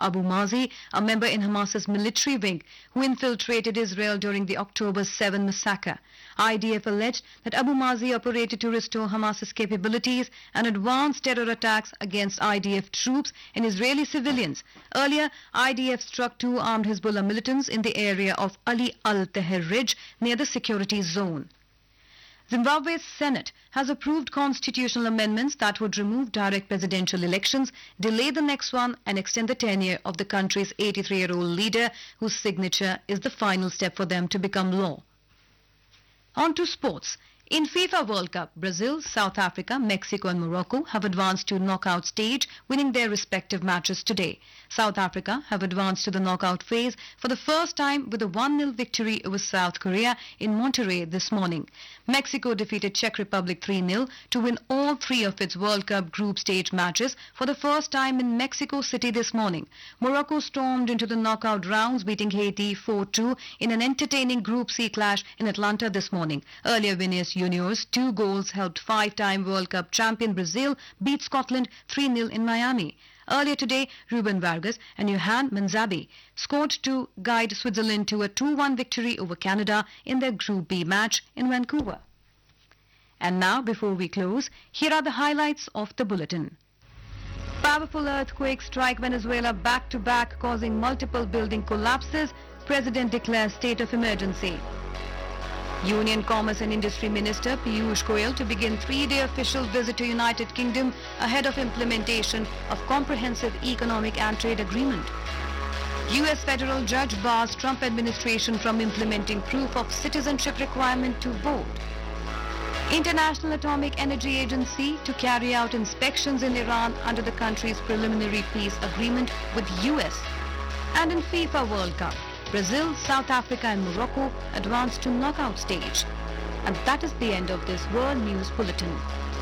Abu Mazi, a member in Hamas's military wing who infiltrated Israel during the October 7 massacre. IDF alleged that Abu Mazi operated to restore Hamas's capabilities and advance terror attacks against IDF troops and Israeli civilians. Earlier, IDF struck 2 armed Hezbollah militants in the area of Ali al-Tahrir Ridge near the security zone. Zimbabwe's Senate has approved constitutional amendments that would remove direct presidential elections, delay the next one and extend the tenure of the country's 83-year-old leader, whose signature is the final step for them to become law. On to sports. In FIFA World Cup, Brazil, South Africa, Mexico and Morocco have advanced to knockout stage, winning their respective matches today. South Africa have advanced to the knockout phase for the first time with a 1-0 victory over South Korea in Monterrey this morning. Mexico defeated Czech Republic 3-0 to win all 3 of its World Cup group stage matches for the first time in Mexico City this morning. Morocco stormed into the knockout rounds, beating Haiti 4-2 in an entertaining Group C clash in Atlanta this morning. Earlier, Vinicius Junior's 2 goals helped 5-time World Cup champion Brazil beat Scotland 3-0 in Miami. Earlier today, Ruben Vargas and Johan Manzabi scored to guide Switzerland to a 2-1 victory over Canada in their Group B match in Vancouver. And now, before we close, here are the highlights of the bulletin. Powerful earthquakes strike Venezuela back-to-back, causing multiple building collapses. President declares state of emergency. Union Commerce and Industry Minister Piyush Goyal to begin 3-day official visit to United Kingdom ahead of implementation of Comprehensive Economic and Trade Agreement. US federal judge bars Trump administration from implementing proof of citizenship requirement to vote. International Atomic Energy Agency to carry out inspections in Iran under the country's preliminary peace agreement with US. And in FIFA World Cup, Brazil, South Africa and Morocco advanced to knockout stage. And that is the end of this World News Bulletin.